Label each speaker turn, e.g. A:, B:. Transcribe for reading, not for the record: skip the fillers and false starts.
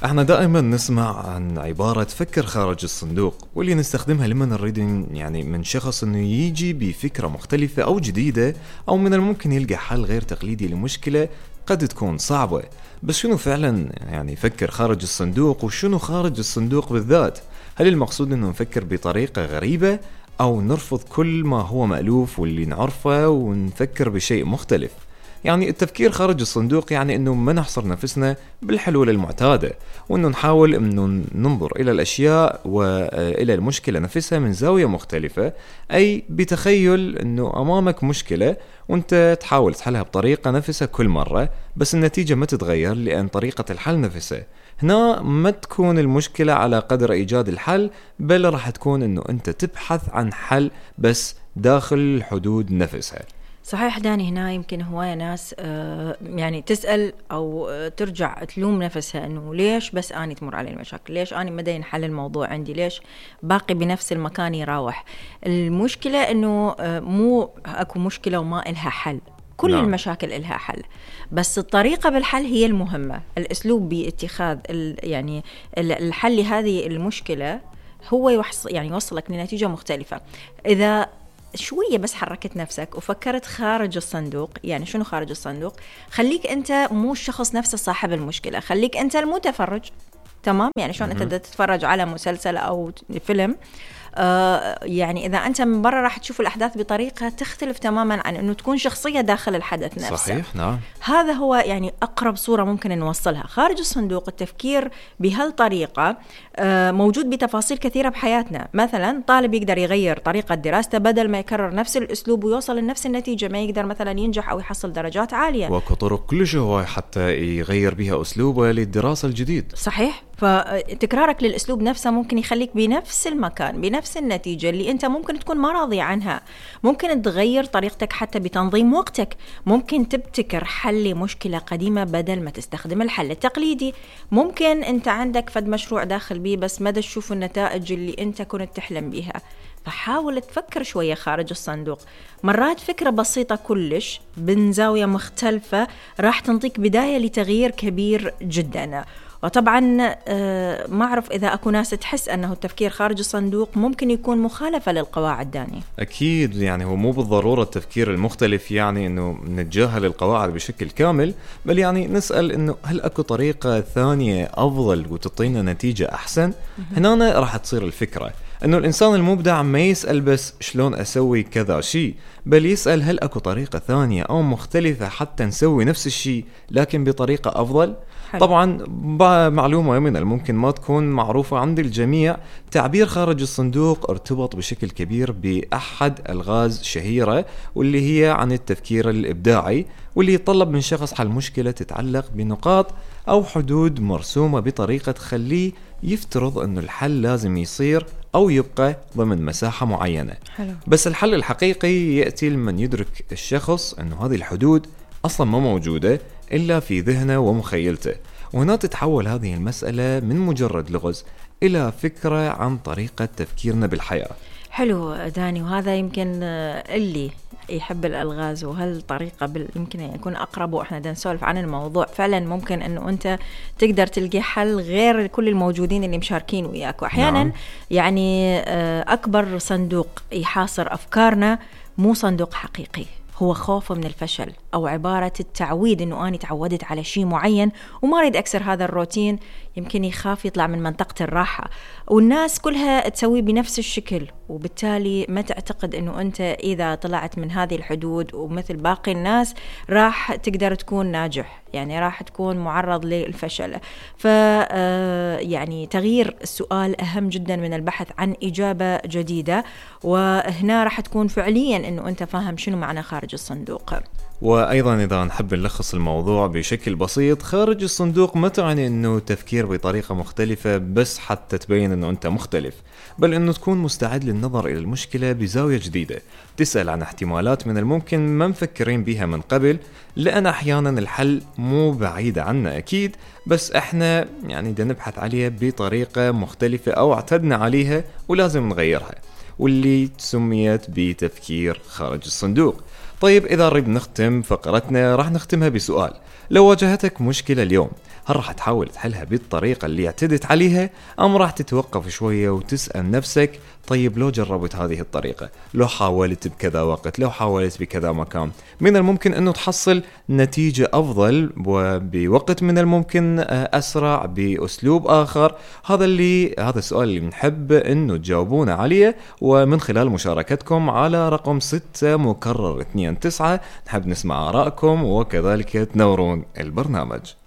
A: احنا دائما نسمع عن عبارة فكر خارج الصندوق، واللي نستخدمها لما نريد يعني من شخص انه يجي بفكرة مختلفة او جديدة، او من الممكن يلقى حل غير تقليدي لمشكلة قد تكون صعبة. بس شنو فعلا يعني فكر خارج الصندوق، وشنو خارج الصندوق بالذات؟ هل المقصود انه نفكر بطريقة غريبة، او نرفض كل ما هو مألوف واللي نعرفه ونفكر بشيء مختلف؟ يعني التفكير خارج الصندوق يعني انه ما نحصر نفسنا بالحلول المعتادة، وانه نحاول انه ننظر الى الاشياء والى المشكلة نفسها من زاوية مختلفة، اي بتخيل انه امامك مشكلة وانت تحاول تحلها بطريقة نفسها كل مرة، بس النتيجة ما تتغير لان طريقة الحل نفسها. هنا ما تكون المشكلة على قدر ايجاد الحل، بل راح تكون انه انت تبحث عن حل بس داخل الحدود نفسها.
B: صحيح داني، هنا يمكن هواية ناس يعني تسأل أو ترجع تلوم نفسها أنه ليش بس أني تمر علي المشاكل، ليش أني مدى ينحل الموضوع عندي، ليش باقي بنفس المكان يراوح. المشكلة أنه مو أكو مشكلة وما إلها حل، كل
A: نعم.
B: المشاكل إلها حل، بس الطريقة بالحل هي المهمة. الأسلوب باتخاذ يعني الحل لهذه المشكلة هو يوصلك لنتيجة مختلفة. إذا شوية بس حركت نفسك وفكرت خارج الصندوق. يعني شنو خارج الصندوق؟ خليك أنت مو الشخص نفسه صاحب المشكلة، خليك أنت المتفرج. تمام؟ يعني شلون أنت تتفرج على مسلسل أو فيلم، يعني إذا أنت من برا راح تشوف الأحداث بطريقة تختلف تماما عن أنه تكون شخصية داخل الحدث نفسه.
A: صحيح، نعم.
B: هذا هو يعني أقرب صورة ممكن نوصلها. خارج الصندوق التفكير بهالطريقة موجود بتفاصيل كثيرة بحياتنا. مثلا طالب يقدر يغير طريقة دراسته بدل ما يكرر نفس الأسلوب ويوصل لنفس النتيجة، ما يقدر مثلا ينجح أو يحصل درجات عالية.
A: وكو طرق كلش هواي حتى يغير بها أسلوبه للدراسة الجديد.
B: صحيح، فتكرارك للأسلوب نفسه ممكن يخليك بنفس المكان بنفس النتيجة اللي أنت ممكن تكون ما راضي عنها. ممكن تغير طريقتك حتى بتنظيم وقتك، ممكن تبتكر حل لمشكلة قديمة بدل ما تستخدم الحل التقليدي. ممكن أنت عندك فد مشروع داخل بيه بس ما تشوف النتائج اللي أنت كنت تحلم بيها، فحاول تفكر شوية خارج الصندوق. مرات فكرة بسيطة كلش من زاوية مختلفة راح تنطيك بداية لتغيير كبير جدا. وطبعا ما أعرف إذا أكو ناس تحس أنه التفكير خارج الصندوق ممكن يكون مخالفة للقواعد داني.
A: أكيد، يعني هو مو بالضرورة التفكير المختلف يعني أنه نتجاهل القواعد بشكل كامل، بل يعني نسأل أنه هل أكو طريقة ثانية أفضل وتعطينا نتيجة أحسن؟ هنا راح تصير الفكرة أنه الإنسان المبدع ما يسأل بس شلون أسوي كذا شيء، بل يسأل هل أكو طريقة ثانية أو مختلفة حتى نسوي نفس الشيء لكن بطريقة أفضل. حلو. طبعا معلومة من الممكن ما تكون معروفة عند الجميع، تعبير خارج الصندوق ارتبط بشكل كبير بأحد ألغاز شهيرة، واللي هي عن التفكير الإبداعي، واللي يتطلب من شخص حل مشكلة تتعلق بنقاط أو حدود مرسومة بطريقة تخليه يفترض أن الحل لازم يصير أو يبقى ضمن مساحة معينة.
B: حلو.
A: بس الحل الحقيقي يأتي لمن يدرك الشخص أنه هذه الحدود أصلا ما موجودة إلا في ذهنه ومخيلته، وهنا تتحول هذه المسألة من مجرد لغز إلى فكرة عن طريقة تفكيرنا بالحياة.
B: حلو داني، وهذا يمكن اللي يحب الألغاز وهالطريقة يمكن يكون أقرب، وإحنا دا نسولف عن الموضوع. فعلا ممكن أنه أنت تقدر تلقي حل غير كل الموجودين اللي مشاركين وياك. وأحيانا نعم. يعني أكبر صندوق يحاصر أفكارنا مو صندوق حقيقي، هو خوف من الفشل أو عبارة التعويد، إنه أنا تعودت على شيء معين وما أريد أكسر هذا الروتين. يمكن يخاف يطلع من منطقة الراحة، والناس كلها تسوي بنفس الشكل، وبالتالي ما تعتقد إنه أنت إذا طلعت من هذه الحدود ومثل باقي الناس راح تقدر تكون ناجح، يعني راح تكون معرض للفشل. يعني تغيير السؤال أهم جدا من البحث عن إجابة جديدة، وهنا راح تكون فعليا إنه أنت فاهم شنو معنى خارج الصندوق.
A: وأيضا إذا نحب نلخص الموضوع بشكل بسيط، خارج الصندوق ما تعني أنه تفكير بطريقة مختلفة بس حتى تبين أنه أنت مختلف، بل أنه تكون مستعد للنظر إلى المشكلة بزاوية جديدة، تسأل عن احتمالات من الممكن ما مفكرين بها من قبل، لأن أحيانا الحل مو بعيد عنا أكيد، بس إحنا يعني دا نبحث عليها بطريقة مختلفة أو اعتدنا عليها ولازم نغيرها، واللي سميت بتفكير خارج الصندوق. طيب إذا نريد نختم فقرتنا راح نختمها بسؤال: لو واجهتك مشكلة اليوم، هل راح تحاول تحلها بالطريقة اللي اعتدت عليها، أم راح تتوقف شوية وتسأل نفسك طيب لو جربت هذه الطريقة، لو حاولت بكذا وقت، لو حاولت بكذا مكان، من الممكن أنه تحصل نتيجة أفضل وبوقت من الممكن أسرع بأسلوب آخر. هذا السؤال اللي بنحب أنه تجاوبونا عليه، ومن خلال مشاركتكم على رقم 6 مكرر 29 نحب نسمع آرائكم وكذلك تنورون البرنامج.